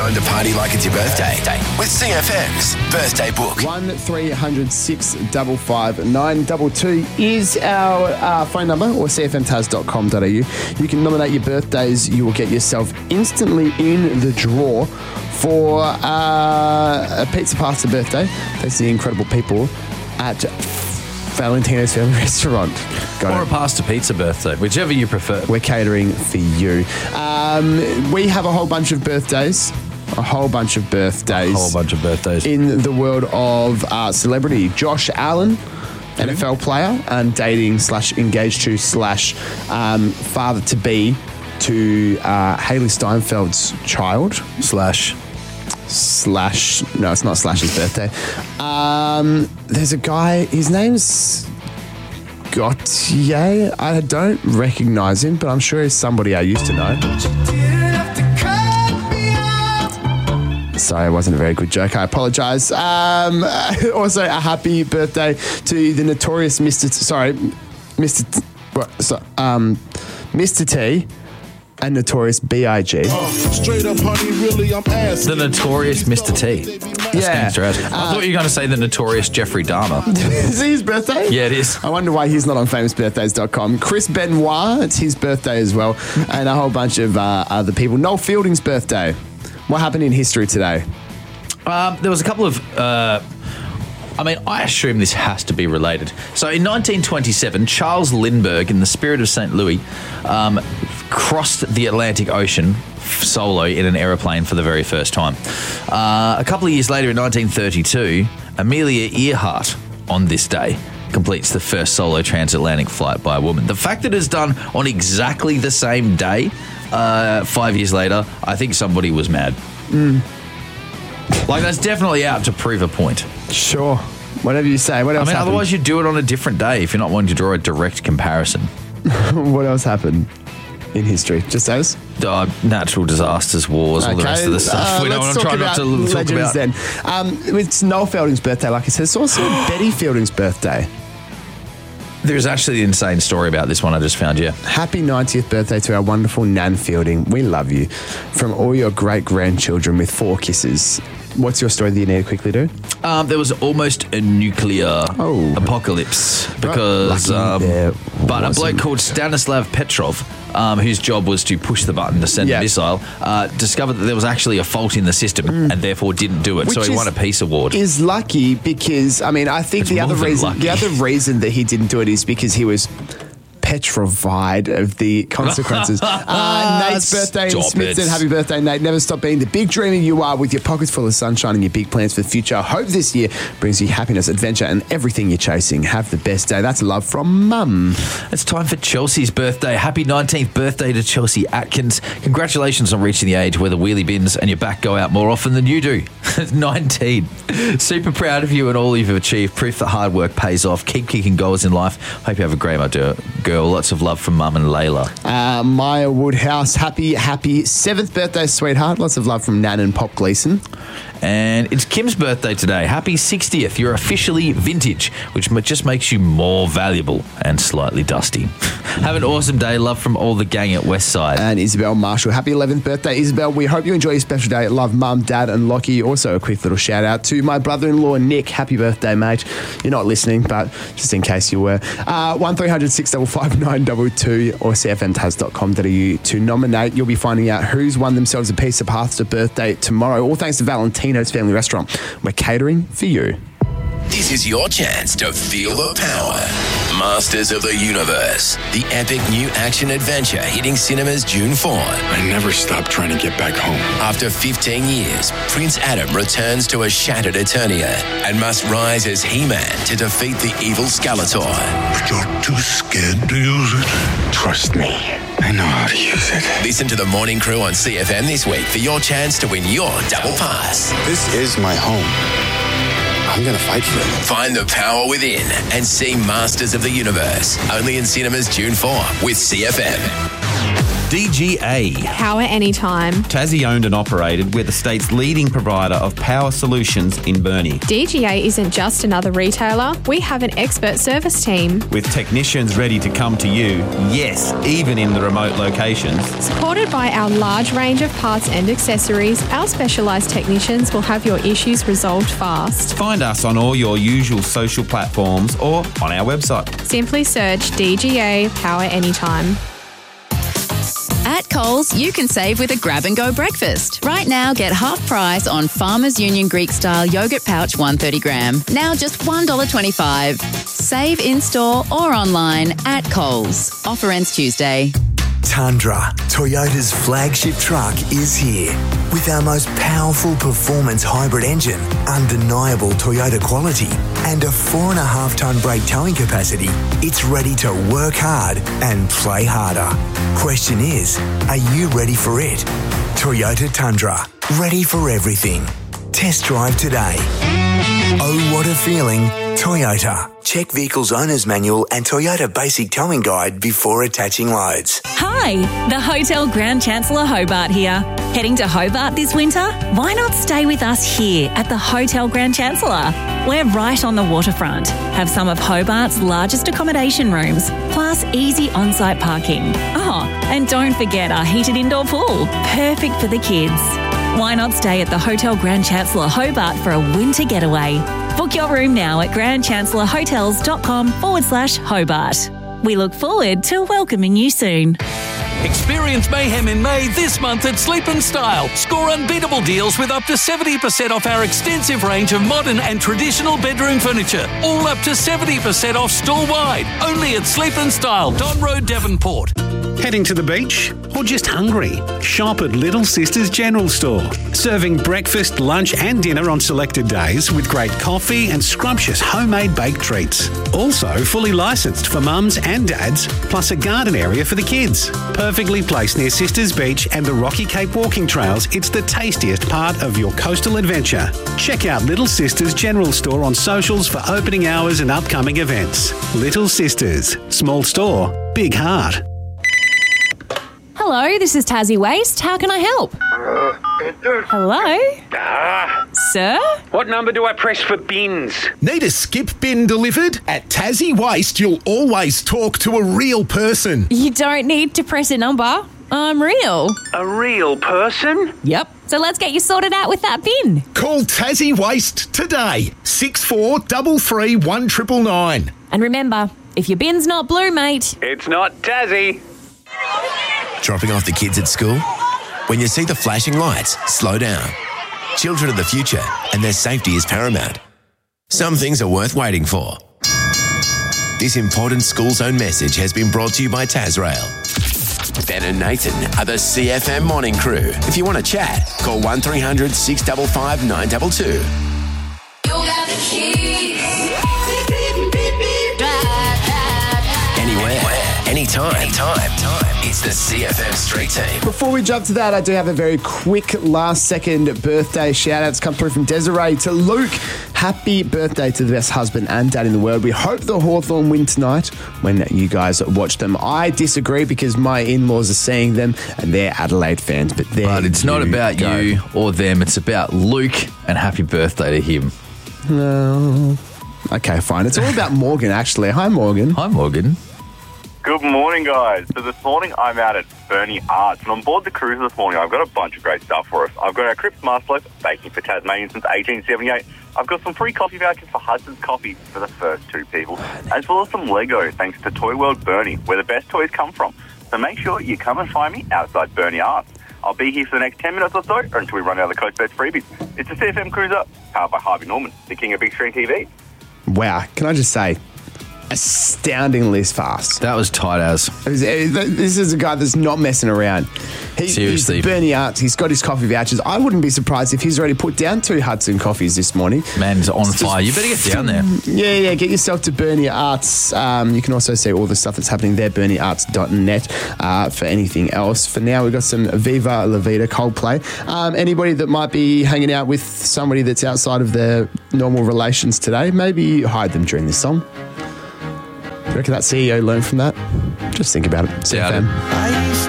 Time to party like it's your birthday with CFM's Birthday Book. 1300 555 922 is our phone number, or cfmtaz.com.au. You can nominate your birthdays. You will get yourself instantly in the draw for a pizza pasta birthday. Thanks to the incredible people at Valentino's Family Restaurant. Or a pasta pizza birthday, whichever you prefer. We're catering for you. We have a whole bunch of birthdays. In the world of celebrity. Josh Allen, NFL player and dating / engaged to / father-to-be to Haley Steinfeld's child. No, it's not Slash's birthday. There's a guy, his name's Gautier. I don't recognise him, but I'm sure he's somebody I used to know. Sorry, it wasn't a very good joke. I apologise. Also, a happy birthday to the notorious Mr. T and notorious B.I.G. Straight up, honey, really, I'm asking. The notorious Mr. T. Yeah. I thought you were going to say the notorious Jeffrey Dahmer. Is it his birthday? Yeah, it is. I wonder why he's not on famousbirthdays.com. Chris Benoit, it's his birthday as well. And a whole bunch of other people. Noel Fielding's birthday. What happened in history today? There was a couple of... I assume this has to be related. So in 1927, Charles Lindbergh, in the spirit of St. Louis, crossed the Atlantic Ocean solo in an aeroplane for the very first time. A couple of years later, in 1932, Amelia Earhart, on this day, completes the first solo transatlantic flight by a woman. The fact that it's done on exactly the same day, 5 years later, I think somebody was mad. Like, that's definitely out to prove a point. Sure. Whatever you say. What else happened? Otherwise you'd do it on a different day if you're not wanting to draw a direct comparison. What else happened in history? Just those? Natural disasters, wars, all the rest of the stuff. Let's talk about legends then. It's Noel Fielding's birthday, like I said. It's also Betty Fielding's birthday. There's actually an insane story about this one I just found, yeah. Happy 90th birthday to our wonderful Nan Fielding. We love you. From all your great-grandchildren with 4 kisses. What's your story that you need to quickly do? There was almost a nuclear apocalypse because a bloke called Stanislav Petrov, whose job was to push the button to send a missile, discovered that there was actually a fault in the system and therefore didn't do it. So he won a peace award. Is lucky because, I think the other reason that he didn't do it is because he was petrified of the consequences. Nate's birthday in Smithton. Happy birthday, Nate. Never stop being the big dreamer you are with your pockets full of sunshine and your big plans for the future. Hope this year brings you happiness, adventure, and everything you're chasing. Have the best day. That's love from Mum. It's time for Chelsea's birthday. Happy 19th birthday to Chelsea Atkins. Congratulations on reaching the age where the wheelie bins and your back go out more often than you do. 19. Super proud of you and all you've achieved. Proof that hard work pays off. Keep kicking goals in life. Hope you have a great girl. Lots of love from Mum and Layla. Maya Woodhouse, happy 7th birthday, sweetheart. Lots of love from Nan and Pop Gleason. And it's Kim's birthday today. Happy 60th. You're officially vintage, which just makes you more valuable and slightly dusty. Have an awesome day. Love from all the gang at Westside. And Isabel Marshall, happy 11th birthday, Isabel. We hope you enjoy your special day. Love Mum, Dad and Lockie. Also a quick little shout out to my brother-in-law, Nick. Happy birthday, mate. You're not listening, but just in case you were. 1300 655 922 or cfmtaz.com.au to nominate. You'll be finding out who's won themselves a piece of pasta birthday tomorrow. All thanks to Valentino's Family Restaurant. We're catering for you. This is your chance to feel the power. Masters of the Universe, the epic new action adventure hitting cinemas June 4. I never stopped trying to get back home. After 15 years, Prince Adam returns to a shattered Eternia and must rise as He-Man to defeat the evil Skeletor. But you're too scared to use it. Trust me, I know how to use it. Listen to the Morning Crew on CFM this week for your chance to win your double pass. This is my home. I'm going to fight for it. Find the power within and see Masters of the Universe. Only in cinemas June 4 with CFM. DGA. Power anytime. Tassie owned and operated, we're the state's leading provider of power solutions in Burnie. DGA isn't just another retailer. We have an expert service team. With technicians ready to come to you, yes, even in the remote locations. Supported by our large range of parts and accessories, our specialised technicians will have your issues resolved fast. Find us on all your usual social platforms or on our website. Simply search DGA Power Anytime. At Coles, you can save with a grab-and-go breakfast. Right now, get half price on Farmers Union Greek-style yogurt pouch 130 gram. Now just $1.25. Save in-store or online at Coles. Offer ends Tuesday. Tundra, Toyota's flagship truck, is here. With our most powerful performance hybrid engine, undeniable Toyota quality, and a 4.5-tonne brake towing capacity, it's ready to work hard and play harder. Question is, are you ready for it? Toyota Tundra, ready for everything. Test drive today. Oh, what a feeling. Toyota. Check Vehicles Owner's Manual and Toyota Basic Towing Guide before attaching loads. Hi, the Hotel Grand Chancellor Hobart here. Heading to Hobart this winter? Why not stay with us here at the Hotel Grand Chancellor? We're right on the waterfront, have some of Hobart's largest accommodation rooms, plus easy on-site parking. Oh, and don't forget our heated indoor pool, perfect for the kids. Why not stay at the Hotel Grand Chancellor Hobart for a winter getaway? Book your room now at grandchancellorhotels.com/Hobart. We look forward to welcoming you soon. Experience mayhem in May this month at Sleep & Style. Score unbeatable deals with up to 70% off our extensive range of modern and traditional bedroom furniture. All up to 70% off store-wide. Only at Sleep & Style, Don Road, Devonport. Heading to the beach or just hungry? Shop at Little Sisters General Store. Serving breakfast, lunch and dinner on selected days with great coffee and scrumptious homemade baked treats. Also fully licensed for mums and dads, plus a garden area for the kids. Perfectly placed near Sisters Beach and the Rocky Cape walking trails, it's the tastiest part of your coastal adventure. Check out Little Sisters General Store on socials for opening hours and upcoming events. Little Sisters. Small store, big heart. Hello, this is Tassie Waste. How can I help? Hello? Sir? What number do I press for bins? Need a skip bin delivered? At Tassie Waste, you'll always talk to a real person. You don't need to press a number. I'm real. A real person? Yep. So let's get you sorted out with that bin. Call Tassie Waste today. 6433 1999. And remember, if your bin's not blue, mate, it's not Tassie. Dropping off the kids at school? When you see the flashing lights, slow down. Children are the future, and their safety is paramount. Some things are worth waiting for. This important school zone message has been brought to you by Tasrail. Ben and Nathan are the CFM morning crew. If you want to chat, call 1300 655 922. Anywhere, anytime. It's the CFM Street Team. Before we jump to that, I do have a very quick last-second birthday shout-outs come through from Desiree to Luke. Happy birthday to the best husband and dad in the world. We hope the Hawthorn win tonight when you guys watch them. I disagree because my in-laws are seeing them and they're Adelaide fans. But it's not about you or them. It's about Luke, and happy birthday to him. No. Okay, fine. It's all about Morgan, actually. Hi, Morgan. Hi, Morgan. Good morning, guys. So this morning I'm out at Burnie Arts, and on board the cruise this morning I've got a bunch of great stuff for us. I've got our Cripps Master Loaf, baking for Tasmanians since 1878. I've got some free coffee vouchers for Hudson's Coffee for the first two people, as well as some Lego thanks to Toy World Burnie, where the best toys come from. So make sure you come and find me outside Burnie Arts. I'll be here for the next 10 minutes or so, or until we run out of the Coast Best freebies. It's a CFM Cruiser, powered by Harvey Norman, the king of big screen TV. Wow, can I just say, astoundingly fast. That was tight as. This is a guy that's not messing around. Seriously. He's Burnie Arts. He's got his coffee vouchers. I wouldn't be surprised if he's already put down 2 Hudson coffees this morning. Man's on fire. You better get down there. Yeah. Get yourself to Burnie Arts. You can also see all the stuff that's happening there, burniearts.net, for anything else. For now, we've got some Viva La Vida Coldplay. Anybody that might be hanging out with somebody that's outside of their normal relations today, maybe hide them during this song. You reckon that CEO learned from that? Just think about it. CFM.